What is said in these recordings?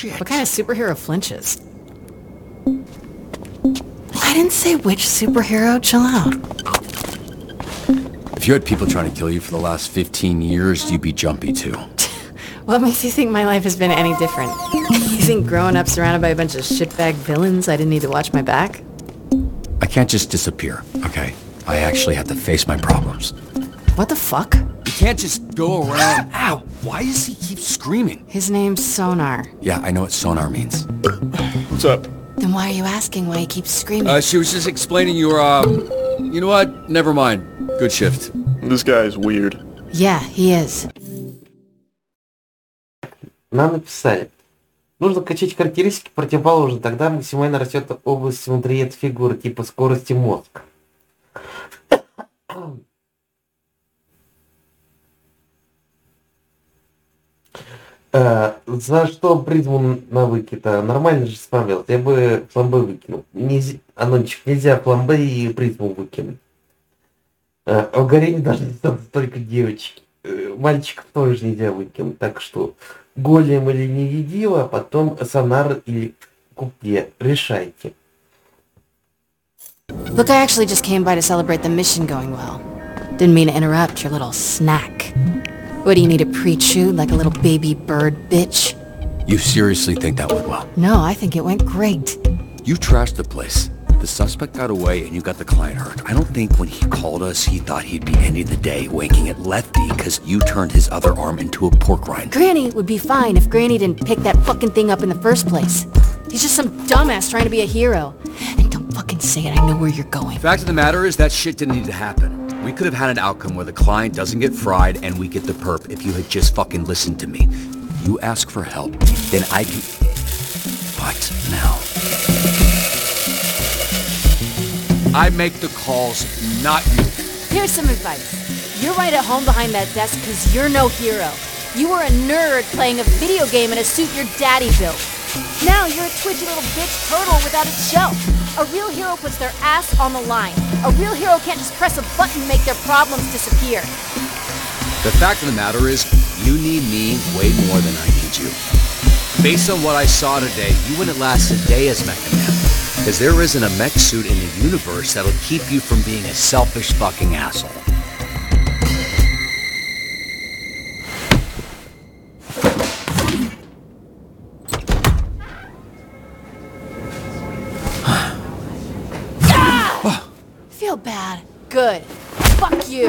Shit. What kind of superhero flinches? I didn't say which superhero. Chill out. If you had people trying to kill you for the last 15 years, you'd be jumpy too. What makes you think my life has been any different? You think growing up surrounded by a bunch of shitbag villains I didn't need to watch my back? I can't just disappear, okay? I actually have to face my problems. What the fuck? You can't just go around... Ow! Why does he keep screaming? His name's Sonar. Yeah, I know what sonar means. What's up? Then why are you asking why he keeps screaming? She was just explaining your, You know what? Never mind. Good shift. This guy is weird. Yeah, he is. Нам написали. Нужно качать характеристики противоположно, тогда максимально растет область внутри этой фигуры, типа скорости мозга. За что призму на выкида? Нормально же справился. Я бы фламбе выкинул. Анончик, нельзя фламбе и призму выкинуть. В горе не должны остаться только девочки. Мальчиков тоже нельзя выкинуть. Так что голем или невидила, а потом сонар или купе. Решайте. Look, I actually just came by to celebrate the mission going well. Didn't mean to interrupt your little snack. What, do you need a pre-chew like a little baby bird, bitch? You seriously think that went well? No, I think it went great. You trashed the place. The suspect got away and you got the client hurt. I don't think when he called us, he thought he'd be ending the day winking at Lefty because you turned his other arm into a pork rind. Granny would be fine if Granny didn't pick that fucking thing up in the first place. He's just some dumbass trying to be a hero. And don't fucking say it, I know where you're going. Fact of the matter is that shit didn't need to happen. We could have had an outcome where the client doesn't get fried and we get the perp if you had just fucking listened to me. You ask for help, then I can... What now? I make the calls, not you. Here's some advice. You're right at home behind that desk because you're no hero. You were a nerd playing a video game in a suit your daddy built. Now you're a twitchy little bitch turtle without a shell. A real hero puts their ass on the line. A real hero can't just press a button and make their problems disappear. The fact of the matter is, you need me way more than I need you. Based on what I saw today, you wouldn't last a day as Mecha Man. Because there isn't a mech suit in the universe that'll keep you from being a selfish fucking asshole. Feel bad. Good. Fuck you.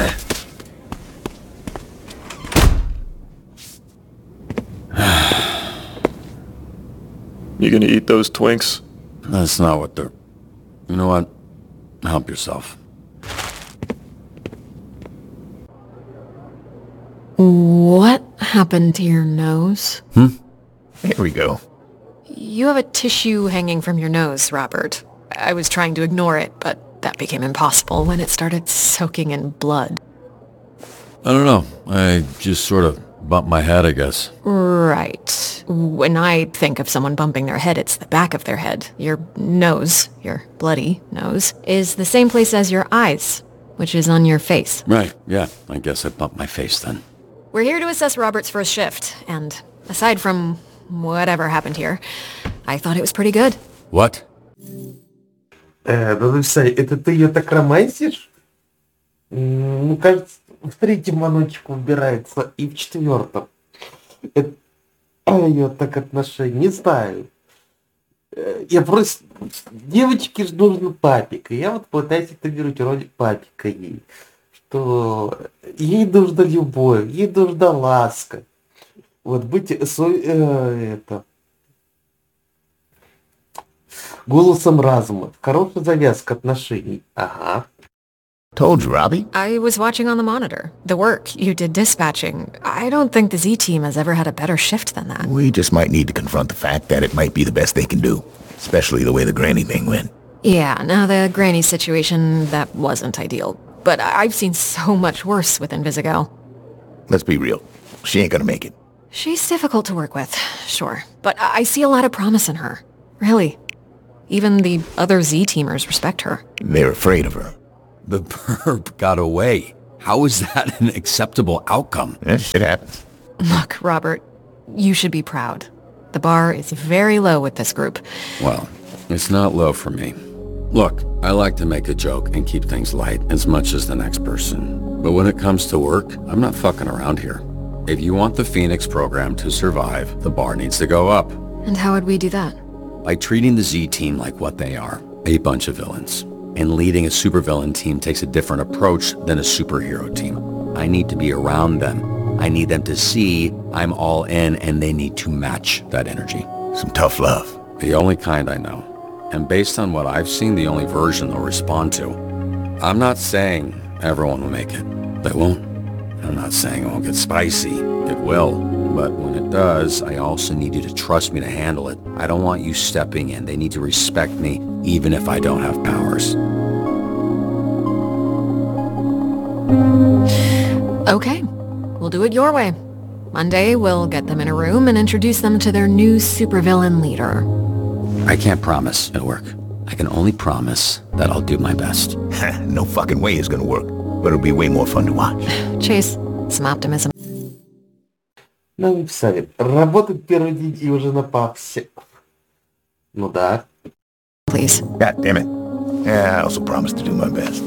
You gonna eat those Twinks? That's not what they're... You know what? Help yourself. What happened to your nose? There we go. You have a tissue hanging from your nose, Robert. I was trying to ignore it, but that became impossible when it started soaking in blood. I don't know. I just sort of bumped my head, I guess. Right. When I think of someone bumping their head, it's the back of their head. Your nose, your bloody nose, is the same place as your eyes, which is on your face. Right, yeah. I guess I bumped my face then. We're here to assess Robert's first shift, and aside from whatever happened here, I thought it was pretty good. What? Ну, это ты ее так романсишь? Ну, кажется, в третьем анончик выбирается и в четвертом. Это ее так отношения. Не знаю. Я просто... Девочке же нужен папик. И я вот пытаюсь интегрировать роль папика ей. Что ей нужна любовь, ей нужна ласка. Вот быть это... голосом разума. Хорошая завязка отношений. Ага. Told you, Robbie. I was watching on the monitor. The work you did dispatching. I don't think the Z-Team has ever had a better shift than that. We just might need to confront the fact that it might be the best they can do. Especially the way the Granny thing went. Yeah, now the Granny situation, that wasn't ideal. But I've seen so much worse with Invisigo. Let's be real. She ain't gonna make it. She's difficult to work with, sure. But I see a lot of promise in her. Really. Even the other Z-Teamers respect her. They're afraid of her. The perp got away. How is that an acceptable outcome? It happens. Look, Robert, you should be proud. The bar is very low with this group. Well, it's not low for me. Look, I like to make a joke and keep things light as much as the next person. But when it comes to work, I'm not fucking around here. If you want the Phoenix program to survive, the bar needs to go up. And how would we do that? By treating the Z-Team like what they are, a bunch of villains. And leading a supervillain team takes a different approach than a superhero team. I need to be around them. I need them to see I'm all in, and they need to match that energy. Some tough love. The only kind I know. And based on what I've seen, the only version they'll respond to. I'm not saying everyone will make it. They won't. I'm not saying it won't get spicy. It will. But when it does, I also need you to trust me to handle it. I don't want you stepping in. They need to respect me, even if I don't have powers. Okay, we'll do it your way. Monday, we'll get them in a room and introduce them to their new supervillain leader. I can't promise it'll work. I can only promise that I'll do my best. No fucking way it's gonna work. But it'll be way more fun to watch. Chase, some optimism. Нам написали, работать первый день и уже на папсе. Ну да. Please. God damn it. Yeah, I also promised to do my best.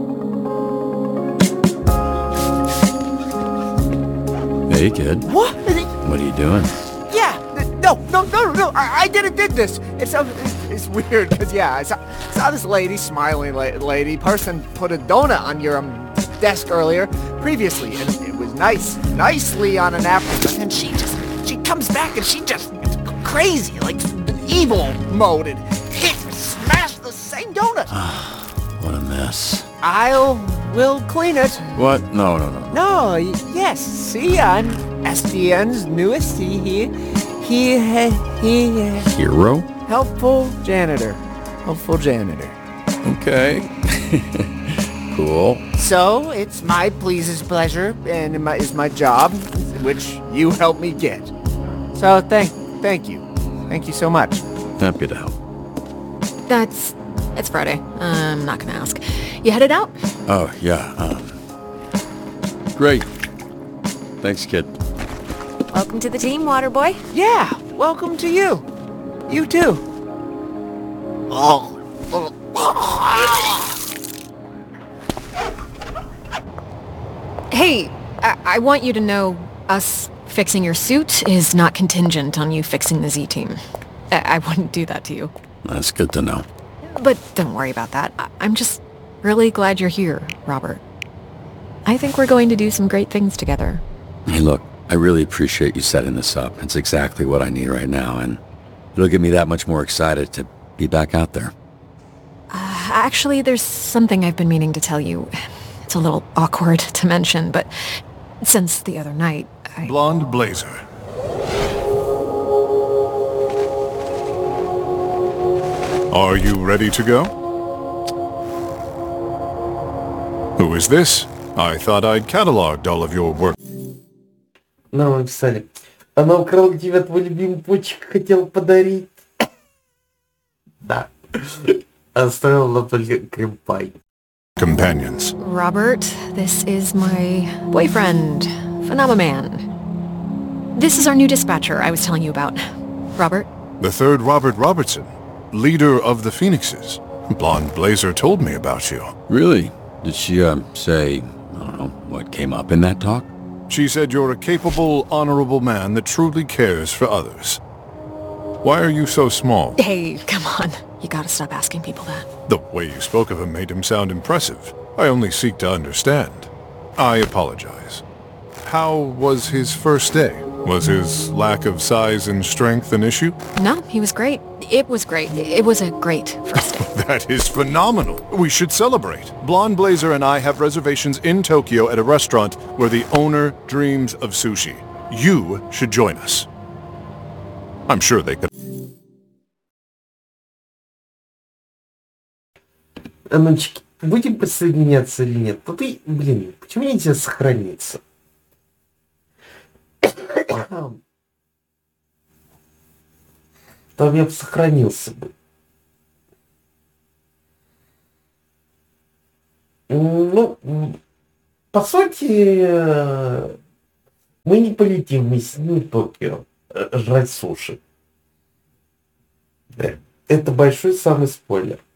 Hey, kid. What? What are you doing? Yeah. No. I did this. It's weird because I saw this lady, smiling lady, person put a donut on your desk previously, and it was nicely on a napkin. But then she comes back and she just crazy, like evil mode, and smashed the same donut. What a mess. We'll clean it. What? No. No, yes. See, I'm SDN's newest. He Hero? helpful janitor. Okay. Cool. So it's my pleasure, and it's my job, which you helped me get. So thank you so much. Happy to help. It's Friday. I'm not gonna ask. You headed out? Oh, yeah. Great. Thanks, kid. Welcome to the team, Waterboy. Yeah, welcome to you. You too. Hey, I want you to know us fixing your suit is not contingent on you fixing the Z-Team. I wouldn't do that to you. That's good to know. But don't worry about that. I'm just really glad you're here, Robert. I think we're going to do some great things together. Hey, look, I really appreciate you setting this up. It's exactly what I need right now, and it'll get me that much more excited to be back out there. Actually, there's something I've been meaning to tell you. It's a little awkward to mention, but since the other night, Blonde Blazer. Are you ready to go? Who is this? I thought I'd cataloged all of your work. Нам написали, она украла тебе твой любимый почек, хотел подарить. Да. Оставила только крем-пай. Companions. Robert, this is my boyfriend, Phenomenon. This is our new dispatcher I was telling you about. Robert? The third Robert Robertson, leader of the Phoenixes. Blonde Blazer told me about you. Really? Did she, say, I don't know, what came up in that talk? She said you're a capable, honorable man that truly cares for others. Why are you so small? Hey, come on. You gotta stop asking people that. The way you spoke of him made him sound impressive. I only seek to understand. I apologize. How was his first day? Was his lack of size and strength an issue? No, he was great. It was great. It was a great first day. That is phenomenal. We should celebrate. Blonde Blazer and I have reservations in Tokyo at a restaurant where the owner dreams of sushi. You should join us. I'm sure they could. Анучки, будем присоединяться или нет? Ну ты, почему нельзя сохраниться? Там я бы сохранился бы. Ну, по сути, мы не полетим вместе в Токио жрать суши. Это большой самый спойлер.